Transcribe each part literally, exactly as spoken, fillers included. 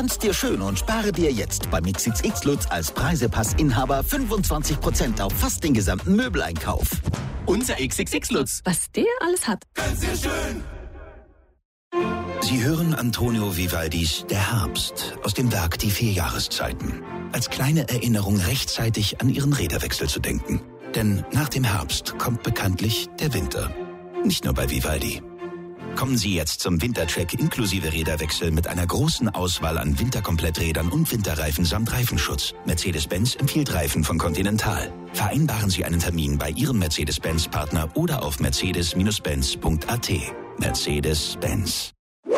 Tanz dir schön und spare dir jetzt beim X X X Lutz als Preisepassinhaber fünfundzwanzig Prozent auf fast den gesamten Möbeleinkauf. Unser X X X Lutz. Was der alles hat. Ganz dir schön. Sie hören Antonio Vivaldis Der Herbst aus dem Werk Die vier Jahreszeiten. Als kleine Erinnerung rechtzeitig an Ihren Räderwechsel zu denken. Denn nach dem Herbst kommt bekanntlich der Winter. Nicht nur bei Vivaldi. Kommen Sie jetzt zum Wintercheck inklusive Räderwechsel mit einer großen Auswahl an Winterkompletträdern und Winterreifen samt Reifenschutz. Mercedes-Benz empfiehlt Reifen von Continental. Vereinbaren Sie einen Termin bei Ihrem Mercedes-Benz-Partner oder auf mercedes Benz punkt a t. Mercedes-Benz.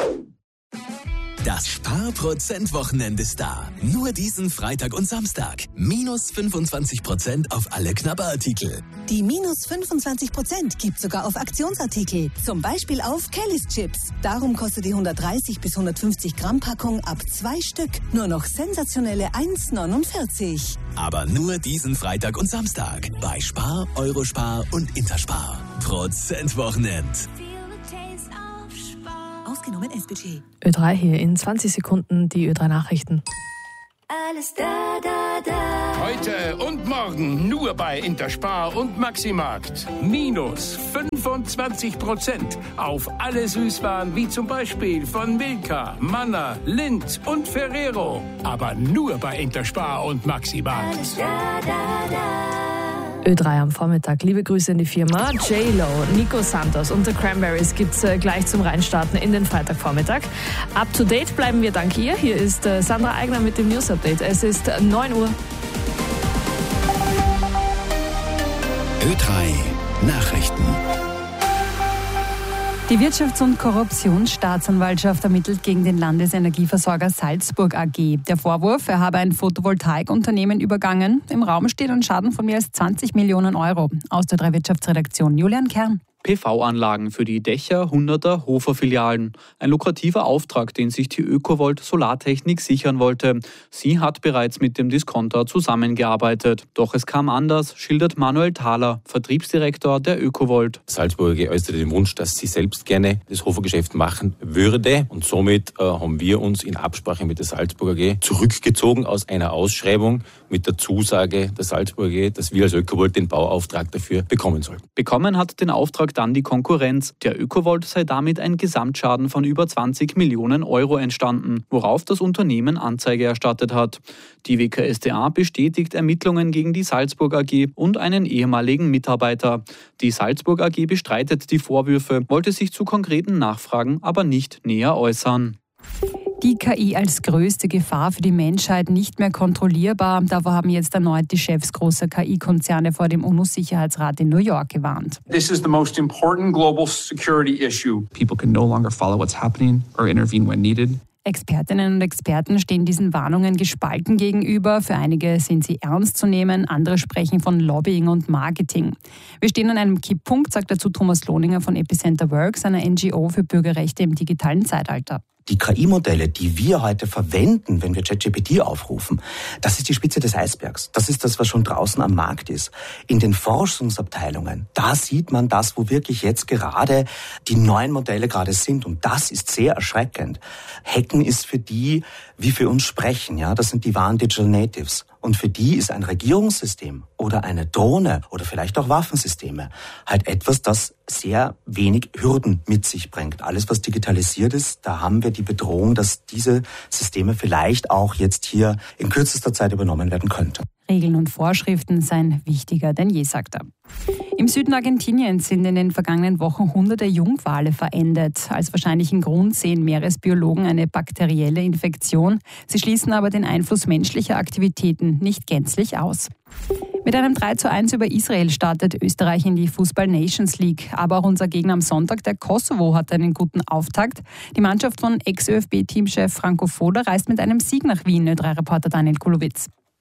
Das Sparprozent-Wochenende ist da. Nur diesen Freitag und Samstag. Minus fünfundzwanzig Prozent auf alle Knabberartikel. Die minus fünfundzwanzig Prozent gibt sogar auf Aktionsartikel. Zum Beispiel auf Kellys Chips. Darum kostet die hundertdreißig bis hundertfünfzig Gramm Packung ab zwei Stück nur noch sensationelle eins neunundvierzig. Aber nur diesen Freitag und Samstag. Bei Spar, Eurospar und Interspar. Prozent-Wochenend. Ausgenommen S B G. Ö drei hier in zwanzig Sekunden die Ö drei Nachrichten. Alles da, da, da. Heute und morgen nur bei Interspar und Maximarkt. Minus fünfundzwanzig Prozent auf alle Süßwaren wie zum Beispiel von Milka, Manna, Lindt und Ferrero. Aber nur bei Interspar und Maximarkt. Alles da, da, da. Ö drei am Vormittag. Liebe Grüße in die Firma. J-Lo, Nico Santos und The Cranberries gibt's äh, gleich zum Reinstarten in den Freitagvormittag. Up to date bleiben wir dank ihr. Hier ist äh, Sandra Eigner mit dem News Update. Es ist neun Uhr. Ö drei Nachrichten. Die Wirtschafts- und Korruptionsstaatsanwaltschaft ermittelt gegen den Landesenergieversorger Salzburg A G. Der Vorwurf, er habe ein Photovoltaikunternehmen übergangen. Im Raum steht ein Schaden von mehr als zwanzig Millionen Euro. Aus der drei Wirtschaftsredaktion Julian Kern. P V-Anlagen für die Dächer hunderter Hofer-Filialen. Ein lukrativer Auftrag, den sich die Ökovolt Solartechnik sichern wollte. Sie hat bereits mit dem Discounter zusammengearbeitet. Doch es kam anders, schildert Manuel Thaler, Vertriebsdirektor der Ökovolt. Salzburg A G äußerte den Wunsch, dass sie selbst gerne das Hofergeschäft machen würde. Und somit äh, haben wir uns in Absprache mit der Salzburg A G zurückgezogen aus einer Ausschreibung mit der Zusage der Salzburg A G, dass wir als Ökovolt den Bauauftrag dafür bekommen sollten. Bekommen hat den Auftrag dann die Konkurrenz. Der Ökovolt sei damit ein Gesamtschaden von über zwanzig Millionen Euro entstanden, worauf das Unternehmen Anzeige erstattet hat. Die W K S t A bestätigt Ermittlungen gegen die Salzburg A G und einen ehemaligen Mitarbeiter. Die Salzburg A G bestreitet die Vorwürfe, wollte sich zu konkreten Nachfragen aber nicht näher äußern. Die K I als größte Gefahr für die Menschheit nicht mehr kontrollierbar. Davor haben jetzt erneut die Chefs großer K I-Konzerne vor dem UNO-Sicherheitsrat in New York gewarnt. This is the most important global security issue. People can no longer follow what's happening or intervene when needed. Expertinnen und Experten stehen diesen Warnungen gespalten gegenüber. Für einige sind sie ernst zu nehmen, andere sprechen von Lobbying und Marketing. Wir stehen an einem Kipppunkt, sagt dazu Thomas Lohninger von Epicenter Works, einer N G O für Bürgerrechte im digitalen Zeitalter. Die K I-Modelle, die wir heute verwenden, wenn wir ChatGPT aufrufen, das ist die Spitze des Eisbergs. Das ist das, was schon draußen am Markt ist. In den Forschungsabteilungen, da sieht man das, wo wirklich jetzt gerade die neuen Modelle gerade sind. Und das ist sehr erschreckend. Hacken ist für die, wie für uns sprechen, ja, das sind die wahren Digital Natives. Und für die ist ein Regierungssystem oder eine Drohne oder vielleicht auch Waffensysteme halt etwas, das sehr wenig Hürden mit sich bringt. Alles, was digitalisiert ist, da haben wir die Bedrohung, dass diese Systeme vielleicht auch jetzt hier in kürzester Zeit übernommen werden könnten. Regeln und Vorschriften seien wichtiger denn je, sagt er. Im Süden Argentiniens sind in den vergangenen Wochen hunderte Jungwale verendet. Als wahrscheinlichen Grund sehen Meeresbiologen eine bakterielle Infektion. Sie schließen aber den Einfluss menschlicher Aktivitäten nicht gänzlich aus. Mit einem drei zu eins über Israel startet Österreich in die Fußball-Nations League. Aber auch unser Gegner am Sonntag, der Kosovo, hat einen guten Auftakt. Die Mannschaft von Ex-ÖFB-Teamchef Franco Foda reist mit einem Sieg nach Wien, Ö drei Reporter Daniel Kulowitz.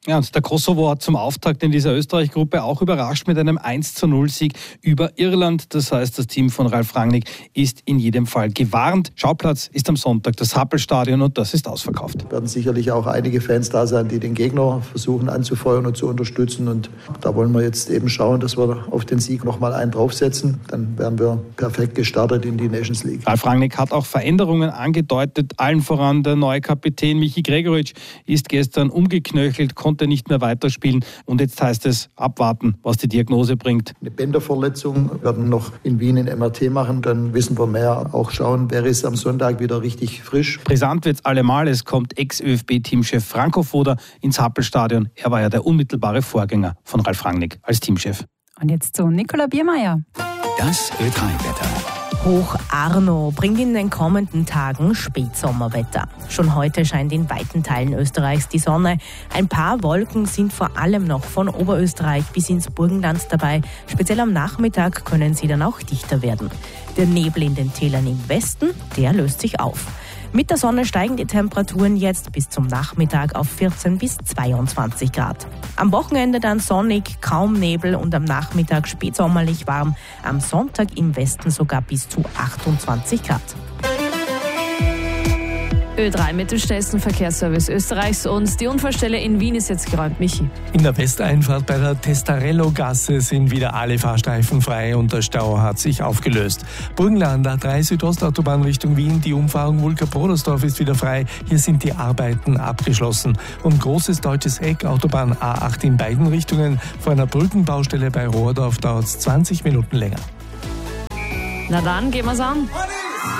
Ja, und der Kosovo hat zum Auftakt in dieser Österreich-Gruppe auch überrascht mit einem eins zu null Sieg über Irland. Das heißt, das Team von Ralf Rangnick ist in jedem Fall gewarnt. Schauplatz ist am Sonntag das Happelstadion und das ist ausverkauft. Es werden sicherlich auch einige Fans da sein, die den Gegner versuchen anzufeuern und zu unterstützen. Und da wollen wir jetzt eben schauen, dass wir auf den Sieg noch mal einen draufsetzen. Dann werden wir perfekt gestartet in die Nations League. Ralf Rangnick hat auch Veränderungen angedeutet. Allen voran der neue Kapitän Michi Gregoritsch ist gestern umgeknöchelt, konnte nicht mehr weiterspielen. Und jetzt heißt es abwarten, was die Diagnose bringt. Eine Bänderverletzung, wir werden noch in Wien ein M R T machen, dann wissen wir mehr. Auch schauen, wer ist am Sonntag wieder richtig frisch. Brisant wird's allemal. Es kommt Ex-Ö F B-Teamchef Franco Foda ins Happelstadion. Er war ja der unmittelbare Vorgänger von Ralf Rangnick als Teamchef. Und jetzt zu Nicola Biermeier. Das Ö drei Wetter. Hoch Arno bringt in den kommenden Tagen Spätsommerwetter. Schon heute scheint in weiten Teilen Österreichs die Sonne. Ein paar Wolken sind vor allem noch von Oberösterreich bis ins Burgenland dabei. Speziell am Nachmittag können sie dann auch dichter werden. Der Nebel in den Tälern im Westen, der löst sich auf. Mit der Sonne steigen die Temperaturen jetzt bis zum Nachmittag auf vierzehn bis zweiundzwanzig Grad. Am Wochenende dann sonnig, kaum Nebel und am Nachmittag spätsommerlich warm. Am Sonntag im Westen sogar bis zu achtundzwanzig Grad. Ö drei mit dem schnellsten Verkehrsservice Österreichs und die Unfallstelle in Wien ist jetzt geräumt. Michi. In der Westeinfahrt bei der Testarello-Gasse sind wieder alle Fahrstreifen frei und der Stau hat sich aufgelöst. Burgenland A drei Südostautobahn Richtung Wien, die Umfahrung Wulka-Brodersdorf ist wieder frei. Hier sind die Arbeiten abgeschlossen. Und großes deutsches Eck, Autobahn A acht in beiden Richtungen. Vor einer Brückenbaustelle bei Rohrdorf dauert es zwanzig Minuten länger. Na dann, gehen wir's an.